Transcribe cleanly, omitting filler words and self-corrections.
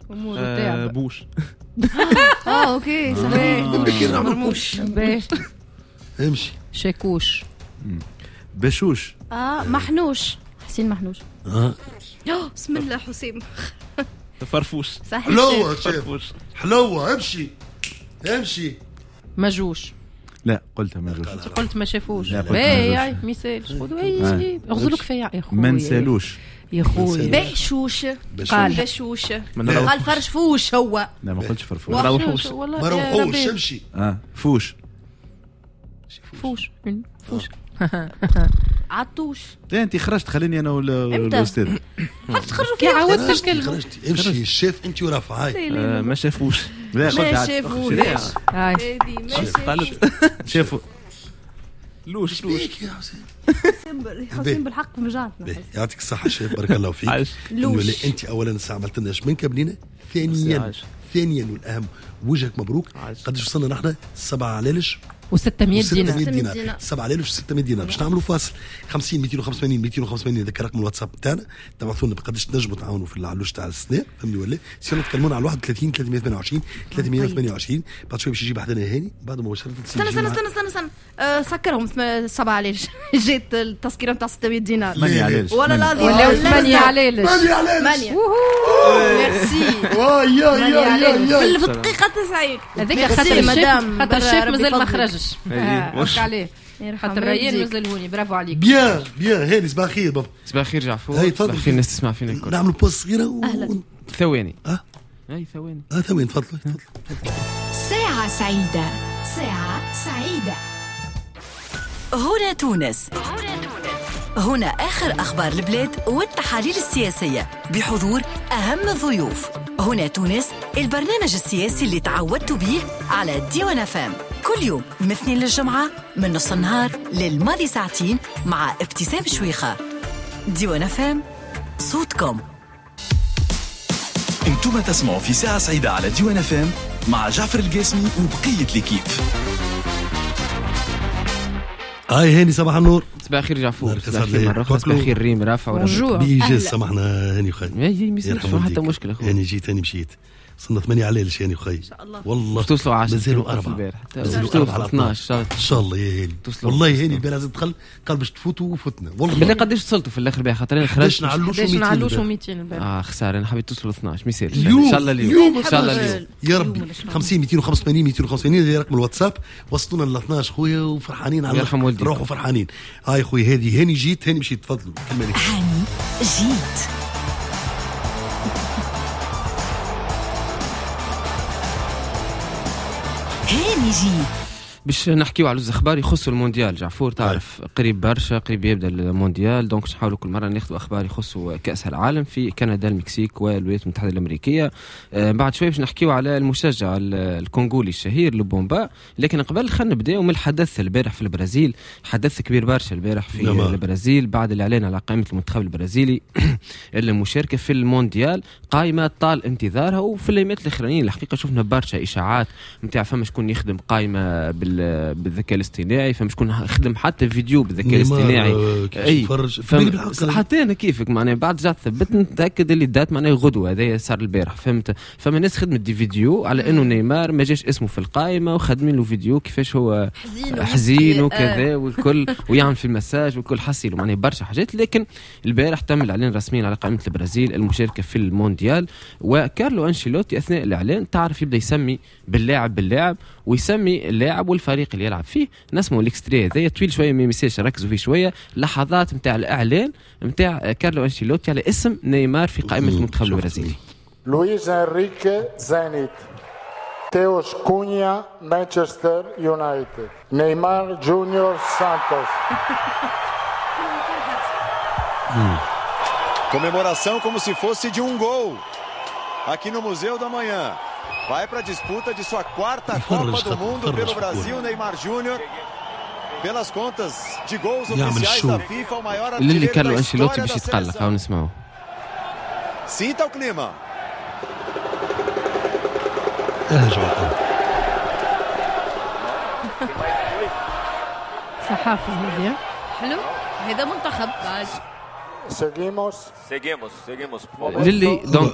بوش. اوكي صحيح. مرموش امشي. شاكوش. بشوش. محنوش. حسين محنوش. بسم الله حسين. فرفوش. صحيح. حلوة شاف. حلوة. امشي. مجوش. لا قلتها مجوش. قلت ما شافوش. باهي مثال خذوا اي اغزلوا كفايه يا خويا. ما نسالوش يا خويا. بشوش. قال بشوش. قال فرفوش. هو لا ما قلتش فرفوش. روحوش. ما روحوش. امشي. فوش. فوش. عطوش. لا انت خرجت خليني انا والاستاذ تخرجوا كي عاودت الكلمه. امشي الشيف انت ورافع. هاي ما شافوش. لا ما شافوش. هاي شافوا لوش حسين بالحق مجاتنا. يعطيك الصحة شيف بارك الله فيك. لوش انت اولا استعملت لنا شمنكه بنينه. ثانيا والاهم وجهك مبروك. قداش وصلنا نحن 7 ليلش و600 دينار. 7 ليلش و600 دينار. باش نعملوا فاصل 50 285 ذاك رقم الواتساب تاعنا. تبعثوا لنا بقداش تنجموا تعاونوا في العلوش تاع السنة. فهمني ولا سير تكلمونا على 31 328 328. بعد شوي باش يجي بحدنا هاني بعد مباشرة. استنى سكرهم 7 ليش جيت التذكرة نتاع 600 دينار. ولا لا ولا 8 عليلش. 8 ميرسي. في الدقيقة 90 هذيك خاطر الشيف مازال ما خرجش. عليه خاطر ريان مازالوني. برافو عليك. بيان هاني صباح الخير بابا. صباح الخير جعفور. صباح الخير الناس تسمع فينا الكل. نعمل بوز صغيرة ثواني. ثواني تفضل. ساعة سعيدة. هنا تونس. هنا آخر أخبار البلاد والتحاليل السياسية بحضور أهم الضيوف. هنا تونس، البرنامج السياسي اللي تعودت به على ديوان FM كل يوم من الاثنين للجمعة من نص النهار للماضي ساعتين مع ابتسام شويخة. ديوان FM صوتكم. انتم تسمعوا في ساعة سعيدة على ديوان FM مع جعفر القاسمي وبقية الكيب. هاي هاني صباح النور. صباح الخير جعفور. صباح الخير مرة. صباح الخير ريم رافع ورجوع. بيجي سمحنا هاني خاي. ما حتى مشكلة أخوي. هاني جيت هاني مشيت. صرنا 8 على الليل هاني خاي. والله توصلوا 10 مازالوا 4 توصلوا 12 ان شاء الله يا هاني. والله هاني البارح لازم تدخل قال باش تفوتوا وفتنا والله. بالله قداش وصلتوا في الاخر بها خاطر خرجت نعلوش 200 البارح. خساره انا حبيت توصلوا 12 مثال ان شاء الله اليوم. ان شاء الله اليوم يا ربي. 50 285 هذا رقم الواتساب. وصلونا ل 12 خويا وفرحانين على روحوا فرحانين. هاي خويا هذه هاني جيت هاني مشيت. تفضلوا كملي. هاني جيت. هاني جيت. باش نحكيو على الاخبار يخصوا المونديال. جعفور تعرف قريب برشا قريب يبدا المونديال. دونك نحاولوا كل مره ناخذوا اخبار يخصوا كاس العالم في كندا المكسيك والولايات المتحده الامريكيه. بعد شوي باش نحكيو على المشجع الكونغولي الشهير لوبومبا. لكن قبل خلينا نبداو من الحدث البارح في البرازيل. حدث كبير برشا البارح في البرازيل بعد الاعلان على قائمه المنتخب البرازيلي المشاركه في المونديال. قائمه طال انتظارها. وفي الايامات الاخرانيين الحقيقه شفنا برشا اشاعات نتاع فما شكون يخدم قائمه بالذكاء الاصطناعي. فما شكون يخدم حتى فيديو بالذكاء الاصطناعي. اي حتى انا كيفك معناها بعد جات ثبت نتاكد اللي دات معناها غدوه هذا صار البارح. فهمت. فما ناس خدمت دي فيديو على انه نيمار ما جاش اسمه في القائمه وخدمين له فيديو كيفاش هو حزين وكذا والكل ويعمل في المساج والكل حصيله معناها برشا حاجات. لكن البارح تم الاعلان رسميا على قائمه البرازيل المشاركه في المونديال. وكارلو انشيلوتي اثناء الاعلان تعرف يبدا يسمي باللاعب ويسمي اللاعب والفريق اللي يلعب فيه. نسمعوا الاكستري هذا طويل شويه ما يمسيش ركزوا فيه شويه. لحظات نتاع الاعلان نتاع كارلو انشيلوتي على اسم نيمار في قائمه المنتخب البرازيلي. لويس انريكي زينيت. تيوش كونيا مانشستر يونايتد. نيمار جونيور سانتوس. Comemoração como se fosse de gol aqui no Museu da Manhã. Vai para a disputa de sua quarta Copa do Mundo pelo Brasil, Neymar Júnior. Pelas contas de gols oficiais da FIFA, o maior artilheiro da história da seleção. Sinta o clima. صحافي هذا حلو. هذا منتخب. Seguimos. للي دونك